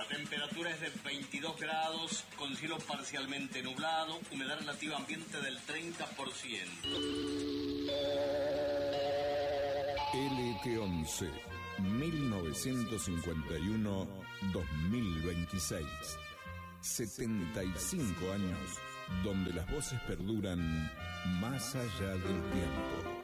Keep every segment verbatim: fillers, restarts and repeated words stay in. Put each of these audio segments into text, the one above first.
La temperatura es de veintidós grados, con cielo parcialmente nublado, humedad relativa ambiente del treinta por ciento. L T once, mil novecientos cincuenta y uno a dos mil veintiséis. setenta y cinco años donde las voces perduran más allá del tiempo.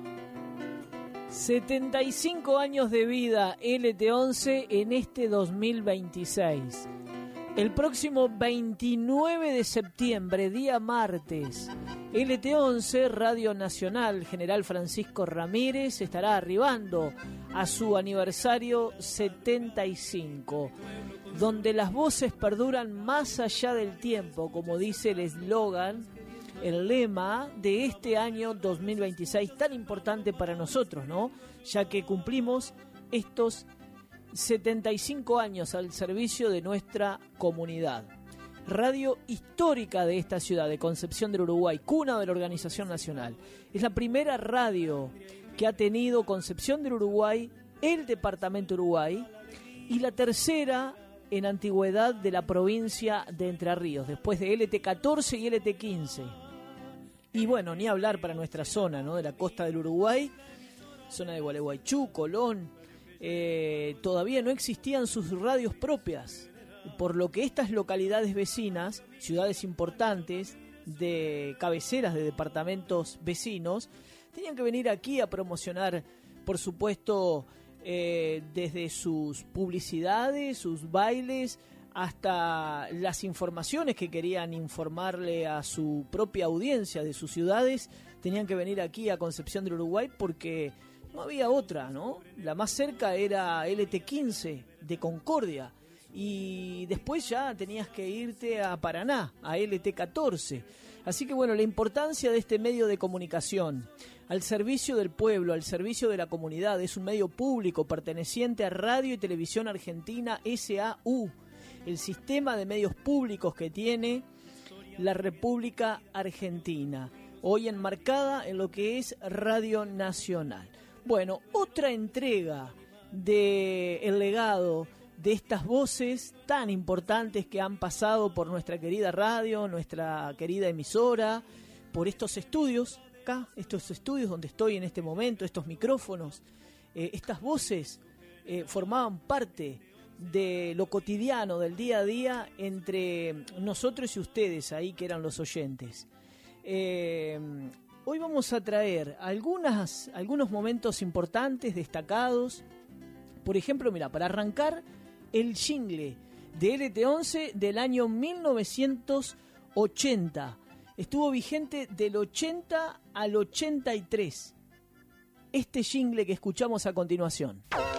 setenta y cinco años de vida L T once en este dos mil veintiséis. El próximo veintinueve de septiembre, día martes, L T once, Radio Nacional General Francisco Ramírez, estará arribando a su aniversario setenta y cinco, donde las voces perduran más allá del tiempo, como dice el eslogan, el lema de este año dos mil veintiséis, tan importante para nosotros, ¿no? Ya que cumplimos estos setenta y cinco años al servicio de nuestra comunidad. Radio histórica de esta ciudad, de Concepción del Uruguay, cuna de la Organización Nacional. Es la primera radio que ha tenido Concepción del Uruguay, el departamento Uruguay, y la tercera en antigüedad de la provincia de Entre Ríos, después de L T catorce y L T quince. Y bueno, ni hablar para nuestra zona, ¿no? De la costa del Uruguay, zona de Gualeguaychú, Colón, eh, todavía no existían sus radios propias, por lo que estas localidades vecinas, ciudades importantes, de cabeceras de departamentos vecinos, tenían que venir aquí a promocionar, por supuesto, eh, desde sus publicidades, sus bailes, hasta las informaciones que querían informarle a su propia audiencia de sus ciudades, tenían que venir aquí a Concepción del Uruguay porque no había otra, ¿no? La más cerca era L T quince de Concordia, y después ya tenías que irte a Paraná, a L T catorce. Así que bueno, la importancia de este medio de comunicación al servicio del pueblo, al servicio de la comunidad, es un medio público perteneciente a Radio y Televisión Argentina S A U, el sistema de medios públicos que tiene la República Argentina, hoy enmarcada en lo que es Radio Nacional. Bueno, otra entrega del legado de estas voces tan importantes que han pasado por nuestra querida radio, nuestra querida emisora, por estos estudios, acá, estos estudios donde estoy en este momento, estos micrófonos, eh, estas voces eh, formaban parte de lo cotidiano, del día a día entre nosotros y ustedes ahí que eran los oyentes. Eh, hoy vamos a traer algunas, algunos momentos importantes, destacados. Por ejemplo, mira, para arrancar, el jingle de L T once del año mil novecientos ochenta. Estuvo vigente del ochenta al ochenta y tres. Este jingle que escuchamos a continuación.